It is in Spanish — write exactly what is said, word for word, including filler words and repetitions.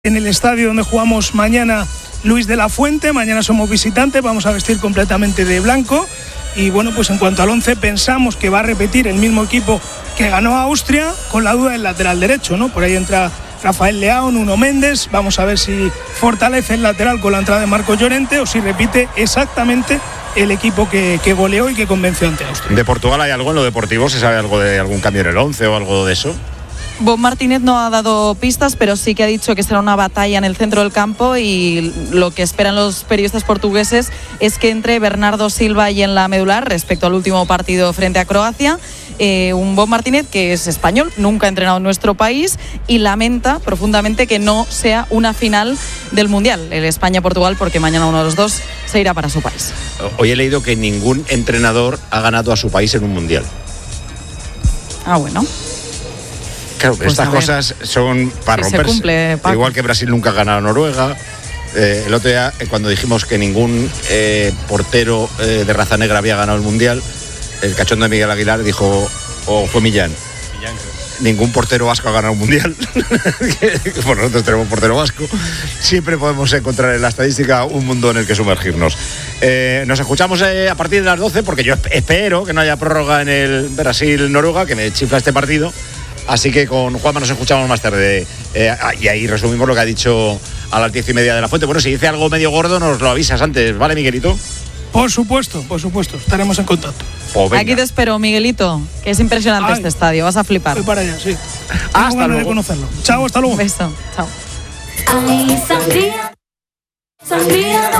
en el estadio donde jugamos mañana Luis de la Fuente. Mañana somos visitantes, vamos a vestir completamente de blanco. Y bueno, pues en cuanto al once, pensamos que va a repetir el mismo equipo que ganó a Austria, con la duda del lateral derecho, ¿no? Por ahí entra Rafael Leao, Nuno Méndez. Vamos a ver si fortalece el lateral con la entrada de Marco Llorente o si repite exactamente el equipo que, que goleó y que convenció ante Austria. ¿De Portugal hay algo en lo deportivo? ¿Se sabe algo de algún cambio en el once o algo de eso? Bob Martínez no ha dado pistas, pero sí que ha dicho que será una batalla en el centro del campo, y lo que esperan los periodistas portugueses es que entre Bernardo Silva y en la medular respecto al último partido frente a Croacia. Eh, un Bob Martínez que es español, nunca ha entrenado en nuestro país y lamenta profundamente que no sea una final del Mundial, el España-Portugal, porque mañana uno de los dos se irá para su país. Hoy he leído que ningún entrenador ha ganado a su país en un Mundial. Ah, bueno. Claro, Pues estas cosas son para si romperse. se cumple, Paco. Igual que Brasil nunca ha ganado a Noruega. Eh, el otro día, eh, cuando dijimos que ningún eh, portero eh, de raza negra había ganado el Mundial, el cachondo de Miguel Aguilar dijo, o fue Millán, Millán ningún portero vasco ha ganado un Mundial. Pues nosotros tenemos portero vasco. Siempre podemos encontrar en la estadística un mundo en el que sumergirnos. Eh, nos escuchamos eh, a partir de las doce, porque yo espero que no haya prórroga en el Brasil-Noruega, que me chifla este partido. Así que con Juanma nos escuchamos más tarde. Eh, y ahí resumimos lo que ha dicho a las diez y media de la Fuente. Bueno, si dice algo medio gordo, nos lo avisas antes, ¿vale, Miguelito? Por supuesto, por supuesto, estaremos en contacto. Oh, aquí te espero, Miguelito, que es impresionante. Ay, este estadio, vas a flipar. Voy para allá, sí. Hasta luego. De conocerlo. Chao, hasta luego. Un beso, chao. Ay, sangría, sangría.